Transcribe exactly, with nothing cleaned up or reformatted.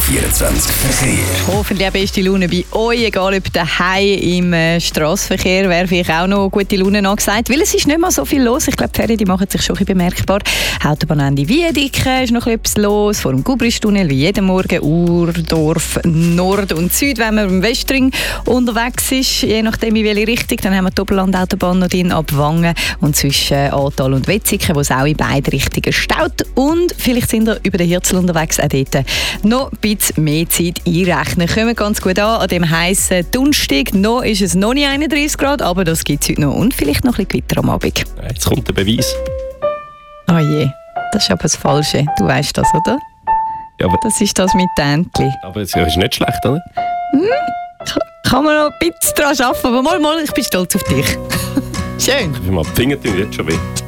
vierundzwanzig Verkehr. Hoffentlich auch beste Laune bei euch, egal ob daheim im äh, Strassenverkehr, wäre vielleicht auch noch gute Laune angesagt, weil es ist nicht mal so viel los. Ich glaube, die Ferien die machen sich schon ein bisschen bemerkbar. Autobahnende Wiedeke ist noch etwas los, vor dem Gubristunnel wie jeden Morgen, Urdorf Nord und Süd, wenn man im Westring unterwegs ist, je nachdem in welche Richtung. Dann haben wir die Doppellandautobahn noch drin, ab Wangen und zwischen Aartal und Wetzikon, wo es auch in beide Richtungen staut. Und vielleicht sind wir über den Hirzel unterwegs, auch dort noch ein bisschen mehr Zeit einrechnen. Kommen ganz gut an, an dem heissen Donnerstag. Noch ist es noch nicht einunddreißig Grad, aber das gibt es heute noch. Und vielleicht noch ein bisschen Gewitter am Abend. Jetzt kommt der Beweis. Oh je, das ist aber das Falsche. Du weißt das, oder? Ja, aber, Das ist das mit Täntli. aber es ist nicht schlecht, oder? Kann man noch ein bisschen daran arbeiten, aber mal, mal, ich bin stolz auf dich. Schön. Ich will mal die Finger tun, jetzt schon weh.